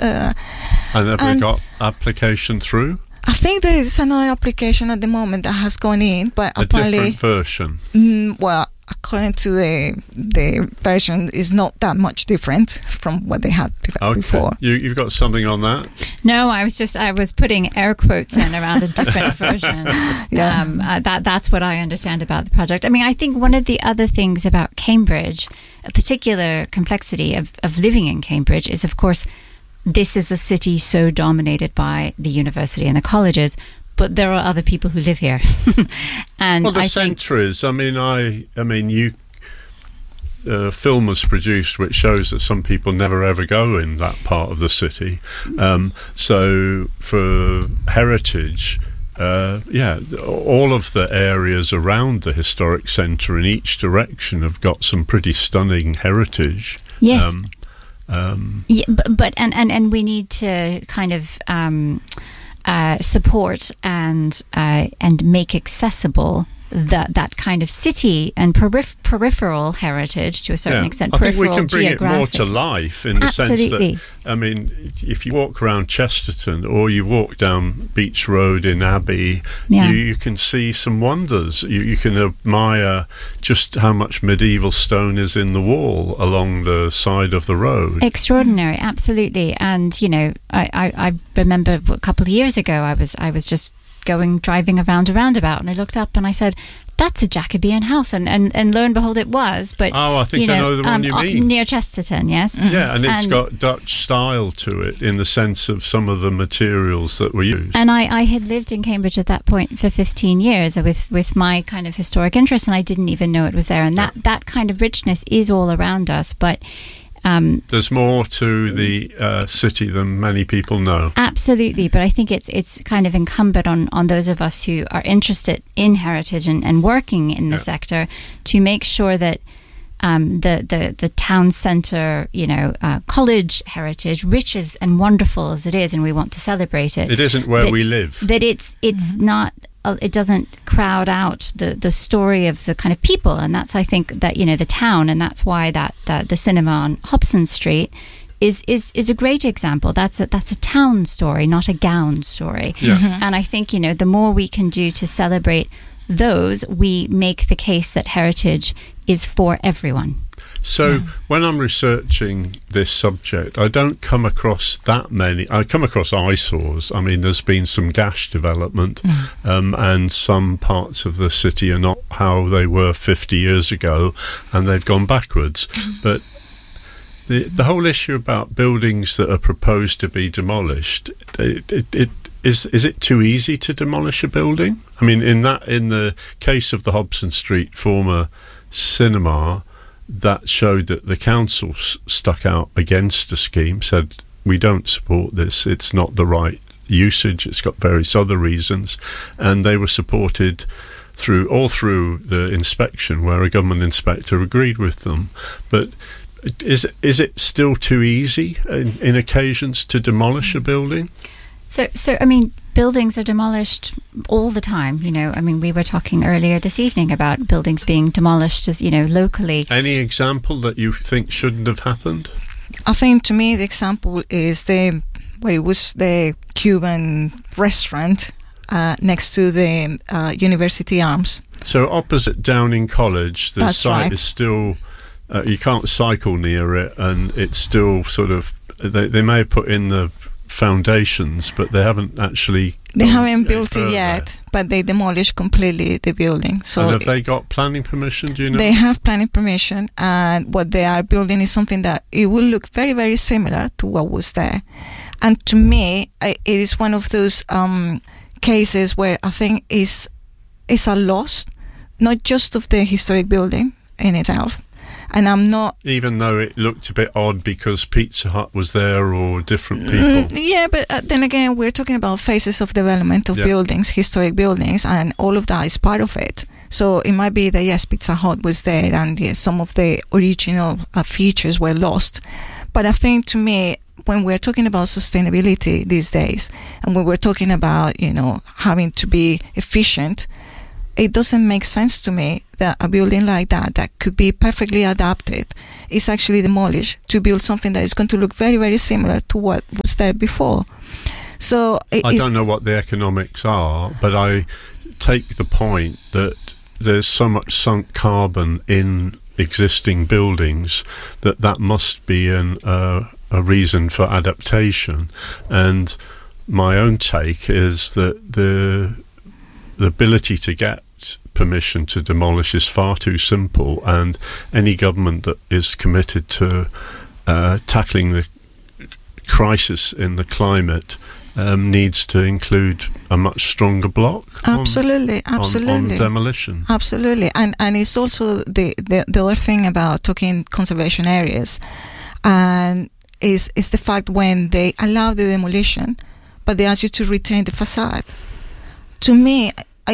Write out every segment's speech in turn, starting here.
And have we got application through? I think there is another application at the moment that has gone in, but a apparently different version. Well, according to the version, is not that much different from what they had before. You've got something on that? No, I was putting air quotes in around a different version. Yeah. That's what I understand about the project. I mean, I think one of the other things about Cambridge, a particular complexity of living in Cambridge, is, of course, this is a city so dominated by the university and the colleges, but there are other people who live here. And well, centuries. I mean, you. Film was produced which shows that some people never ever go in that part of the city. So for heritage, all of the areas around the historic centre in each direction have got some pretty stunning heritage. Yes. But we need to kind of support and make accessible that kind of city and peripheral heritage to a certain extent. I think we can bring it more to life in the sense that, I mean, if you walk around Chesterton or you walk down Beach Road in Abbey, you can see some wonders. You can admire just how much medieval stone is in the wall along the side of the road. Extraordinary, absolutely. And, you know, I remember a couple of years ago I was just driving around a roundabout, and I looked up and I said, that's a Jacobean house, and lo and behold it was. But I think I know the one you mean, near Chesterton. Yes. Yeah, and it's got Dutch style to it in the sense of some of the materials that were used. And I had lived in Cambridge at that point for 15 years with my kind of historic interest, and I didn't even know it was there. And that kind of richness is all around us, but there's more to the city than many people know. Absolutely, but I think it's kind of incumbent on those of us who are interested in heritage and working in the sector to make sure that the town centre, college heritage, rich as and wonderful as it is, and we want to celebrate it. It isn't where we live. That it's not. It doesn't crowd out the story of the kind of people, and that's, I think, that the town, and that's why that the cinema on Hobson Street is a great example. That's a town story, not a gown story. Yeah. Mm-hmm. And I think the more we can do to celebrate those, we make the case that heritage is for everyone. So when I'm researching this subject, I don't come across that many. I come across eyesores. I mean, there's been some gash development, and some parts of the city are not how they were 50 years ago, and they've gone backwards. But the whole issue about buildings that are proposed to be demolished, is it too easy to demolish a building? I mean, in the case of the Hobson Street former cinema, that showed that the council stuck out against the scheme, said, we don't support this, it's not the right usage, it's got various other reasons, and they were supported all through the inspection, where a government inspector agreed with them. But is it still too easy in occasions to demolish a building? So I mean, buildings are demolished all the time. I mean, we were talking earlier this evening about buildings being demolished as locally. Any example that you think shouldn't have happened? I think, to me, the example is where it was the Cuban restaurant next to the University Arms. So opposite Downing College, the That's site right. is still, you can't cycle near it, and it's still sort of, they may have put in the foundations, but they haven't actually. They haven't built it yet, but they demolished completely the building. So and have they got planning permission? Do you know? They have planning permission, and what they are building is something that it will look very, very similar to what was there. And to me, it is one of those cases where I think it's a loss, not just of the historic building in itself. And I'm not... Even though it looked a bit odd because Pizza Hut was there or different people. Yeah, but then again, we're talking about phases of development of buildings, historic buildings, and all of that is part of it. So it might be that, yes, Pizza Hut was there, and yes, some of the original features were lost. But I think, to me, when we're talking about sustainability these days, and when we're talking about, having to be efficient, it doesn't make sense to me that a building like that could be perfectly adapted is actually demolished to build something that is going to look very, very similar to what was there before. So I don't know what the economics are, but I take the point that there's so much sunk carbon in existing buildings that must be a reason for adaptation. And my own take is that the ability to get permission to demolish is far too simple, and any government that is committed to tackling the crisis in the climate needs to include a much stronger block absolutely on demolition. Absolutely. And it's also the other thing about talking conservation areas, and is the fact when they allow the demolition but they ask you to retain the facade. To me,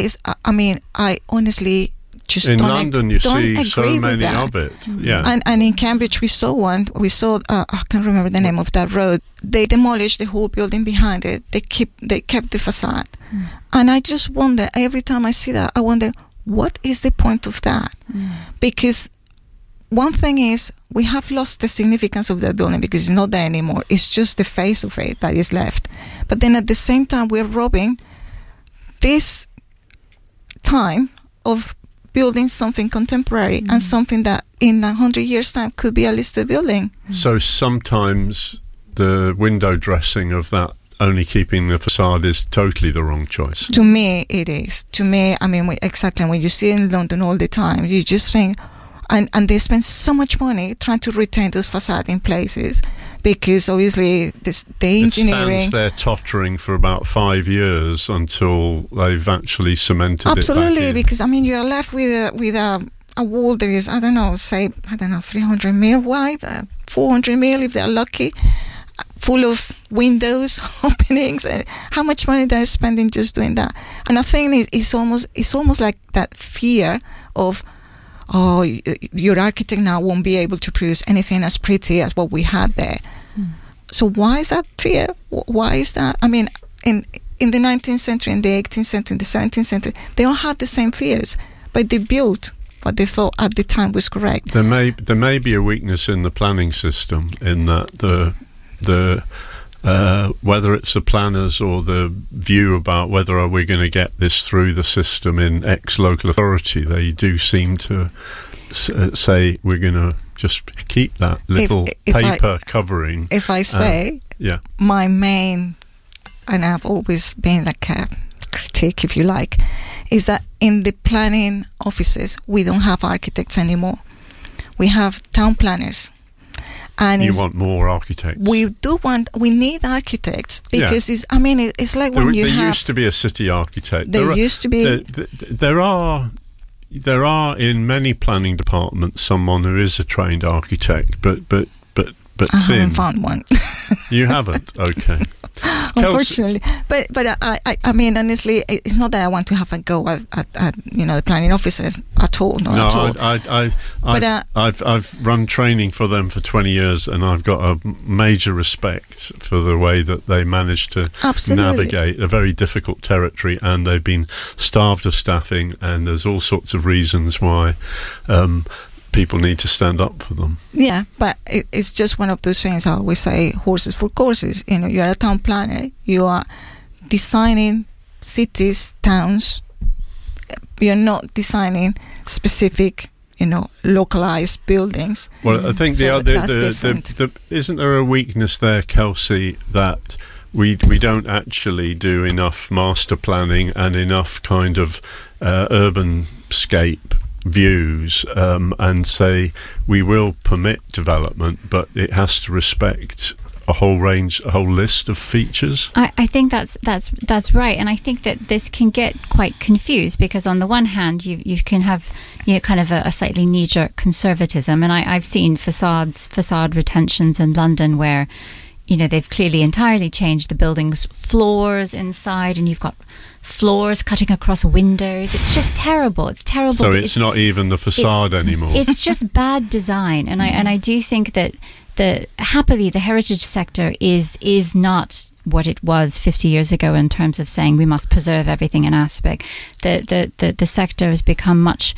I honestly just in don't London you don't see agree so with many that. of it. Yeah. And in Cambridge we saw one. We saw I can't remember the name of that road. They demolished the whole building behind it. They kept the facade. And I just wonder, every time I see that, I wonder, what is the point of that? Because one thing is, we have lost the significance of that building because it's not there anymore. It's just the face of it that is left. But then at the same time, we're robbing this time of building something contemporary and something that in 100 years' time could be a listed building. So sometimes the window dressing of that only keeping the facade is totally the wrong choice. To me, it is. To me, I mean, exactly. When you see it in London all the time, you just think, and they spend so much money trying to retain this facade in places because obviously the engineering... It stands there tottering for about 5 years until they've actually cemented it back in. Absolutely, because I mean, you're left with a wall that is, 300 mil wide, 400 mil if they're lucky, full of windows, openings, and how much money they're spending just doing that. And I think it's almost like that fear of, oh, your architect now won't be able to produce anything as pretty as what we had there. So why is that fear? Why is that? I mean, in the 19th century, in the 18th century, in the 17th century, they all had the same fears, but they built what they thought at the time was correct. There may be a weakness in the planning system in that the whether it's the planners or the view about whether are we going to get this through the system in X local authority, they do seem to say we're going to just keep that little paper covering. If I say, my main, and I've always been like a critique, if you like, is that in the planning offices we don't have architects anymore. We have town planners. And you want more architects? We need architects because it's like when you have... There used to be a city architect. There used to be... There are in many planning departments someone who is a trained architect, but I haven't found one. You haven't? Okay. Unfortunately, but I mean, honestly, it's not that I want to have a go at the planning officers at all. At all. I've run training for them for 20 years, and I've got a major respect for the way that they managed to navigate a very difficult territory, and they've been starved of staffing, and there's all sorts of reasons why. People need to stand up for them. Yeah, but it's just one of those things. I always say, horses for courses. You're a town planner. You are designing cities, towns. You're not designing specific, localized buildings. Well, I think isn't there a weakness there, Kelsey, that we don't actually do enough master planning and enough kind of urban scape views and say we will permit development, but it has to respect a whole list of features. I think that's right, and I think that this can get quite confused because on the one hand you can have kind of a slightly knee-jerk conservatism, and I've seen facade retentions in London where they've clearly entirely changed the building's floors inside, and you've got floors cutting across windows. It's just terrible. It's terrible. So it's not even the facade anymore. It's just bad design, and I do think that happily the heritage sector is not what it was 50 years ago in terms of saying we must preserve everything in aspect. The sector has become much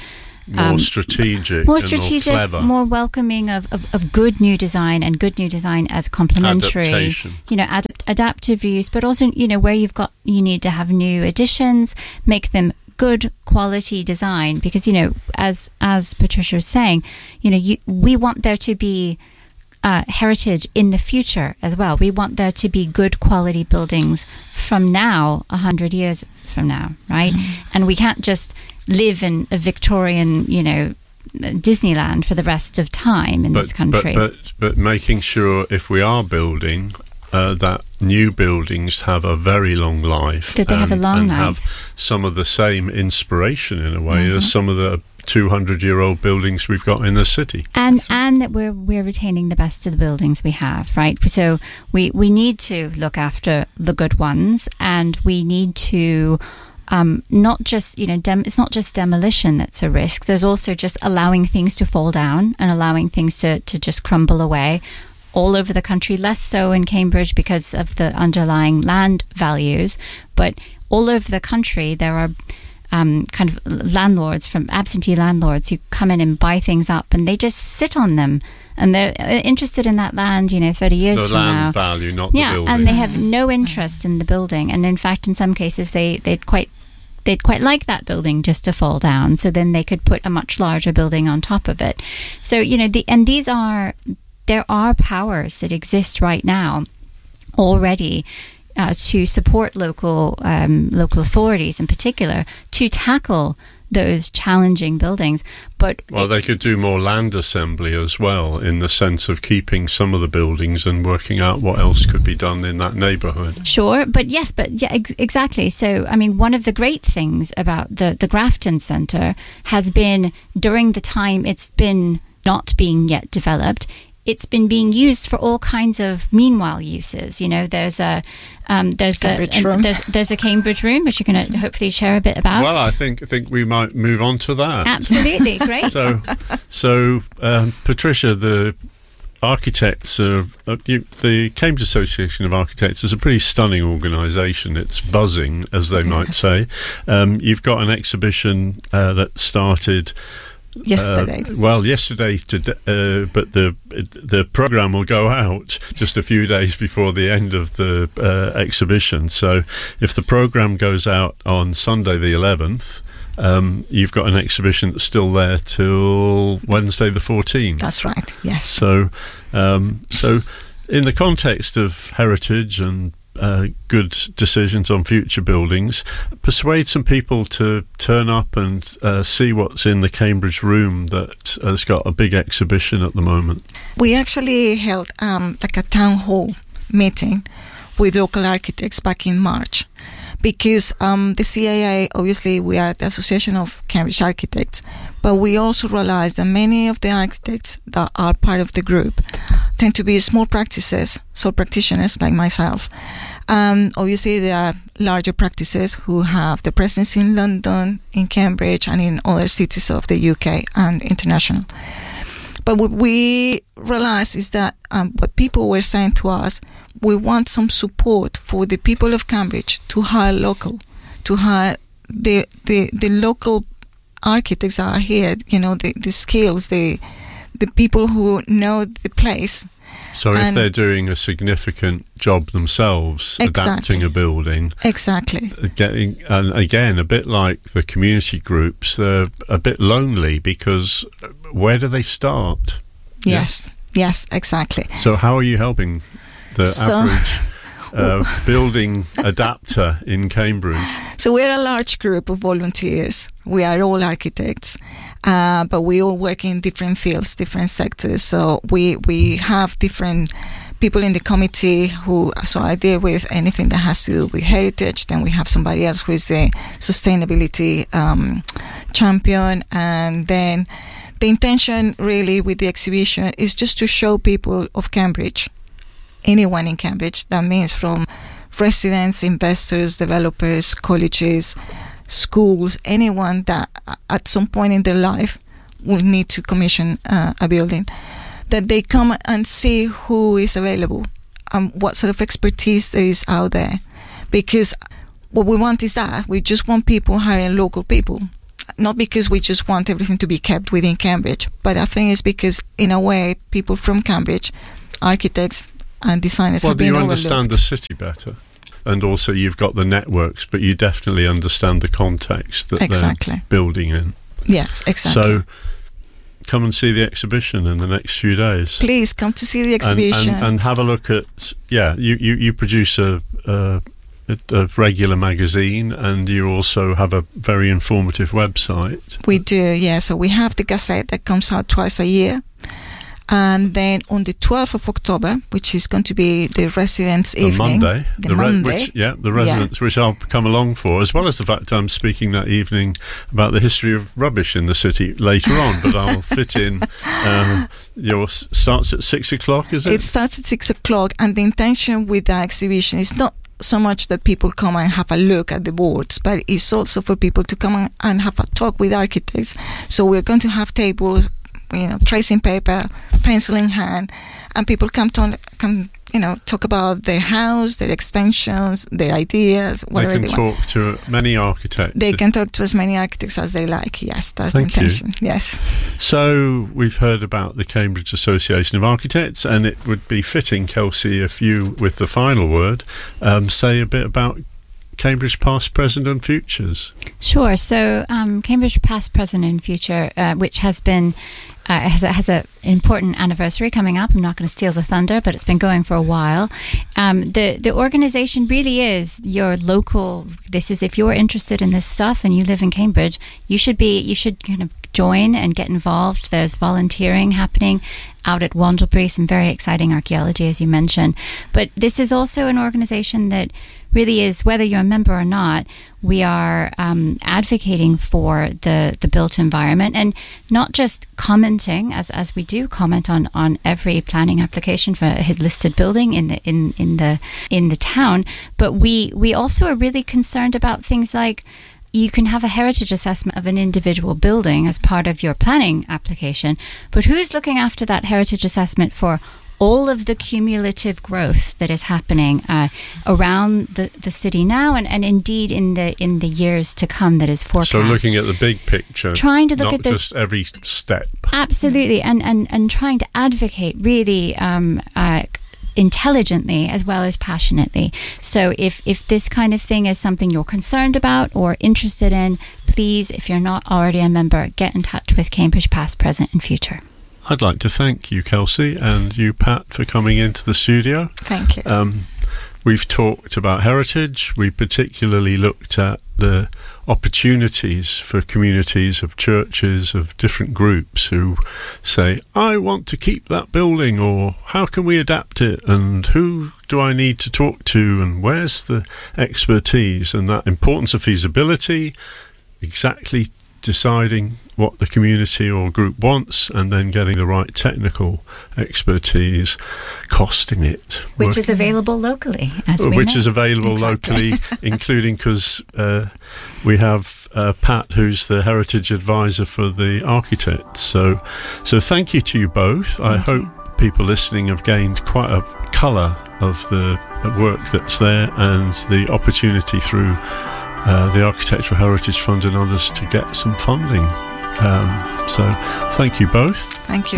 more strategic, more clever, more welcoming of good new design, and good new design as complementary, adaptation. Adaptive use, but also where you need to have new additions, make them good quality design, because as Patricia was saying, we want there to be heritage in the future as well. We want there to be good quality buildings from now, 100 years from now, right? Mm-hmm. And we can't just live in a Victorian, Disneyland for the rest of time in this country. But making sure, if we are building, that new buildings have a very long life. That they have a long life. Have some of the same inspiration in a way as some of the 200-year-old buildings we've got in the city, and that we're retaining the best of the buildings we have, right? So we need to look after the good ones, and we need to not just it's not just demolition that's a risk. There's also just allowing things to fall down and allowing things to just crumble away all over the country. Less so in Cambridge because of the underlying land values, but all over the country there are kind of absentee landlords who come in and buy things up, and they just sit on them, and they're interested in that land 30 years from now. The land value, not the building. And they have no interest in the building, and in fact in some cases they'd quite like that building just to fall down, so then they could put a much larger building on top of it. So there are powers that exist right now already to support local authorities in particular to tackle those challenging buildings. But they could do more land assembly as well, in the sense of keeping some of the buildings and working out what else could be done in that neighbourhood. Sure, exactly. So, I mean, one of the great things about the Grafton Centre has been, during the time it's been not being yet developed, it's been being used for all kinds of meanwhile uses. There's a Cambridge room, which you're going to hopefully share a bit about. Well, I think we might move on to that. Absolutely, great. So Patricia, the architects the Cambridge Association of Architects is a pretty stunning organisation. It's buzzing, as they might say. You've got an exhibition that started yesterday. Yesterday, but the program will go out just a few days before the end of the exhibition. So if the program goes out on Sunday the 11th, you've got an exhibition that's still there till Wednesday the 14th. That's right. Yes. So in the context of heritage and good decisions on future buildings, persuade some people to turn up and see what's in the Cambridge room that has got a big exhibition at the moment. We actually held like a town hall meeting with local architects back in March, because the CAA, obviously we are the Association of Cambridge Architects, but we also realized that many of the architects that are part of the group tend to be small practices, sole practitioners like myself. Obviously there are larger practices who have the presence in London, in Cambridge, and in other cities of the UK and international. But what we realized is that what people were saying to us, we want some support for the people of Cambridge to hire the local architects that are here, the skills, the people who know the place. So if they're doing a significant job themselves, adapting a building. Exactly. And again, a bit like the community groups, they're a bit lonely, because where do they start? Yes, exactly. So how are you helping the average building adapter in Cambridge? So we're a large group of volunteers. We are all architects, but we all work in different fields, different sectors. So we have different people in the committee so I deal with anything that has to do with heritage. Then we have somebody else who is the sustainability champion. And then the intention really with the exhibition is just to show people of Cambridge, anyone in Cambridge. That means from residents, investors, developers, colleges, schools, anyone that at some point in their life will need to commission a building, that they come and see who is available, what sort of expertise there is out there. Because what we want is that we just want people hiring local people, not because we just want everything to be kept within Cambridge, but I think it's because, in a way, people from Cambridge, architects and designers have been overlooked. Well, you understand the city better. And also you've got the networks, but you definitely understand the context that they're building in. Yes, exactly. So come and see the exhibition in the next few days. Please come to see the exhibition. And have a look at, you produce a regular magazine, and you also have a very informative website. We do, yeah. So we have the Gazette that comes out twice a year. And then on the 12th of October, which is going to be the residents' evening. Monday. The Monday. The residents, which I'll come along for, as well as the fact I'm speaking that evening about the history of rubbish in the city later on, but I'll fit in. Yours starts at 6 o'clock, is it? It starts at 6 o'clock, and the intention with the exhibition is not so much that people come and have a look at the boards, but it's also for people to come and have a talk with architects. So we're going to have tables, tracing paper, pencil in hand, and people come talk about their house, their extensions, their ideas, whatever they want. They can talk to many architects. They can talk to as many architects as they like. Yes, that's the intention. Yes. So we've heard about the Cambridge Association of Architects, and it would be fitting, Kelsey, if you, with the final word, say a bit about Cambridge Past, Present and Futures. Sure. So Cambridge Past, Present and Future, which has been has an important anniversary coming up. I'm not going to steal the thunder, but it's been going for a while. The organization really is your local. This is, if you're interested in this stuff and you live in Cambridge, you should kind of join and get involved. There's volunteering happening out at Wandlebury, some very exciting archaeology, as you mentioned. But this is also an organization that really is, whether you're a member or not, we are advocating for the built environment, and not just commenting, as we do comment on every planning application for a listed building in the town, but we also are really concerned about things like, you can have a heritage assessment of an individual building as part of your planning application, but who's looking after that heritage assessment for all of the cumulative growth that is happening around the city now, and indeed in the years to come that is forecast? So looking at the big picture, trying to look at this, just every step. Absolutely, and trying to advocate really intelligently as well as passionately. So if this kind of thing is something you're concerned about or interested in, please, if you're not already a member, get in touch with Cambridge Past, Present and Future. I'd like to thank you, Kelsey, and you, Pat, for coming into the studio. Thank you. We've talked about heritage. We particularly looked at the opportunities for communities of churches, of different groups who say, I want to keep that building, or how can we adapt it, and who do I need to talk to, and where's the expertise, and that importance of feasibility, exactly deciding what the community or group wants, and then getting the right technical expertise, costing it. Which is available locally, as we know. Which is available locally, including because we have Pat, who's the heritage advisor for the architects. So thank you to you both. I hope people listening have gained quite a colour of the work that's there, and the opportunity through the Architectural Heritage Fund and others to get some funding. So thank you both. Thank you.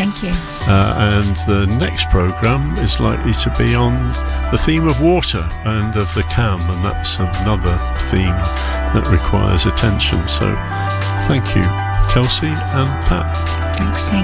And the next programme is likely to be on the theme of water and of the Cam, and that's another theme that requires attention. So thank you, Kelsey and Pat. Thanks.